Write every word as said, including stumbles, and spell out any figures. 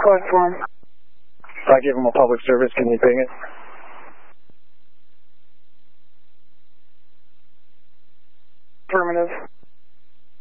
code for him. If I give him a public service, can you ping it? Affirmative.